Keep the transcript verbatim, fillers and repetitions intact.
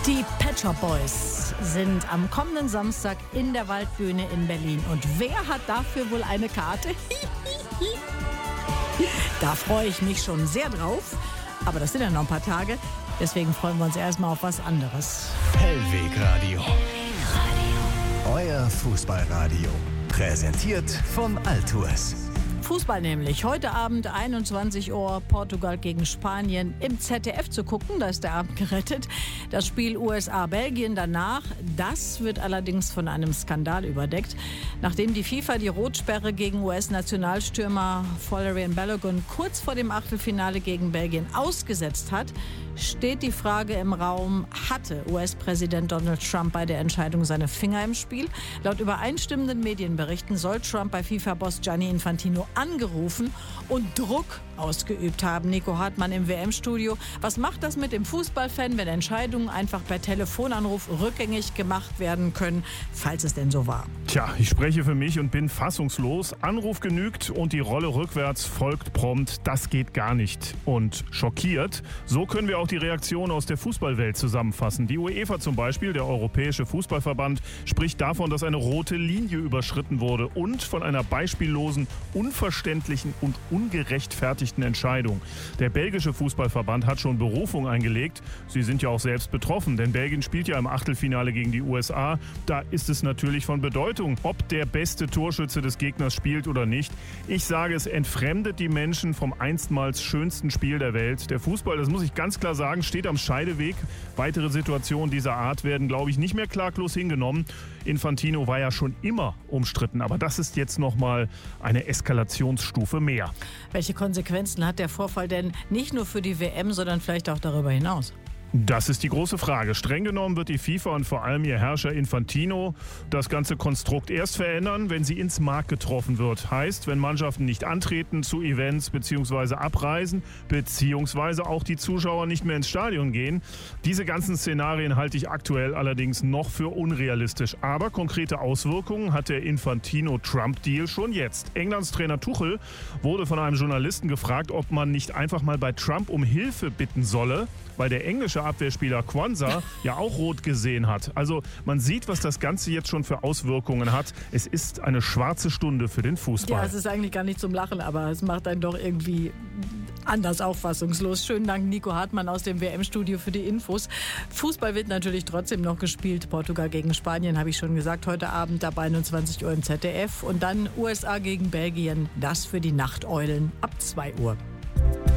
Die Pet Shop Boys sind am kommenden Samstag in der Waldbühne in Berlin. Und wer hat dafür wohl eine Karte? Da freue ich mich schon sehr drauf. Aber das sind ja noch ein paar Tage. Deswegen freuen wir uns erstmal auf was anderes. Hellwegradio. Euer Fußballradio. Präsentiert von Altuas. Fußball nämlich. Heute Abend einundzwanzig Uhr Portugal gegen Spanien im Z D F zu gucken. Da ist der Abend gerettet. Das Spiel U S A-Belgien danach, das wird allerdings von einem Skandal überdeckt. Nachdem die FIFA die Rotsperre gegen U S-Nationalstürmer Folarin Balogun kurz vor dem Achtelfinale gegen Belgien ausgesetzt hat, steht die Frage im Raum, hatte U S-Präsident Donald Trump bei der Entscheidung seine Finger im Spiel? Laut übereinstimmenden Medienberichten soll Trump bei FIFA-Boss Gianni Infantino angerufen und Druck ausgeübt haben. Nico Hartmann im W M-Studio. Was macht das mit dem Fußballfan, wenn Entscheidungen einfach per Telefonanruf rückgängig gemacht werden können, falls es denn so war? Tja, ich spreche für mich und bin fassungslos. Anruf genügt und die Rolle rückwärts folgt prompt. Das geht gar nicht. Und schockiert. So können wir auch die Reaktion aus der Fußballwelt zusammenfassen. Die UEFA zum Beispiel, der Europäische Fußballverband, spricht davon, dass eine rote Linie überschritten wurde und von einer beispiellosen, unverständlichen und ungerechtfertigten Entscheidung. Der belgische Fußballverband hat schon Berufung eingelegt. Sie sind ja auch selbst betroffen, denn Belgien spielt ja im Achtelfinale gegen die U S A. Da ist es natürlich von Bedeutung, ob der beste Torschütze des Gegners spielt oder nicht. Ich sage, es entfremdet die Menschen vom einstmals schönsten Spiel der Welt. Der Fußball, das muss ich ganz klar sagen, steht am Scheideweg. Weitere Situationen dieser Art werden, glaube ich, nicht mehr klaglos hingenommen. Infantino war ja schon immer umstritten, aber das ist jetzt nochmal eine Eskalationsstufe mehr. Welche Konsequenzen hat der Vorfall denn nicht nur für die W M, sondern vielleicht auch darüber hinaus? Das ist die große Frage. Streng genommen wird die FIFA und vor allem ihr Herrscher Infantino das ganze Konstrukt erst verändern, wenn sie ins Mark getroffen wird. Heißt, wenn Mannschaften nicht antreten zu Events bzw. abreisen, beziehungsweise auch die Zuschauer nicht mehr ins Stadion gehen. Diese ganzen Szenarien halte ich aktuell allerdings noch für unrealistisch. Aber konkrete Auswirkungen hat der Infantino-Trump-Deal schon jetzt. Englands Trainer Tuchel wurde von einem Journalisten gefragt, ob man nicht einfach mal bei Trump um Hilfe bitten solle, weil der englische Abwehrspieler Quansah ja auch rot gesehen hat. Also man sieht, was das Ganze jetzt schon für Auswirkungen hat. Es ist eine schwarze Stunde für den Fußball. Ja, es ist eigentlich gar nicht zum Lachen, aber es macht einen doch irgendwie anders auffassungslos. Schönen Dank, Nico Hartmann aus dem W M-Studio für die Infos. Fußball wird natürlich trotzdem noch gespielt. Portugal gegen Spanien, habe ich schon gesagt, heute Abend ab einundzwanzig Uhr im Z D F. Und dann U S A gegen Belgien, das für die Nachteulen ab zwei Uhr.